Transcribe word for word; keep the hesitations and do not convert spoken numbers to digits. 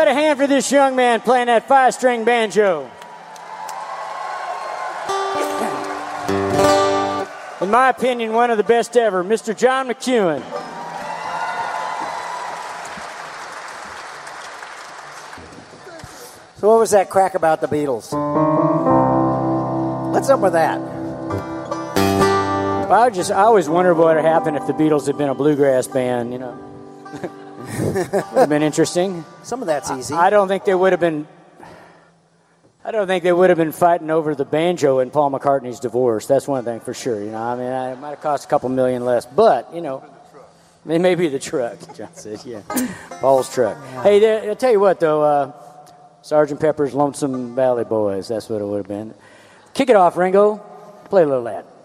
a hand for this young man playing that five-string banjo. In my opinion, one of the best ever, Mister John McEwen. So what was that crack about the Beatles? What's up with that? Well, I just I always wondered what would happen if the Beatles had been a bluegrass band, you know. Would have been interesting. Some of that's easy. I, I don't think they would have been I don't think they would have been fighting over the banjo in Paul McCartney's divorce. That's one thing for sure. You know, I mean, it might have cost a couple million less, but you know, it may be the truck. John said, "Yeah, Paul's truck." Yeah. Hey, there, I'll tell you what, though, uh, Sergeant Pepper's Lonesome Valley Boys. That's what it would have been. Kick it off, Ringo. Play a little of that.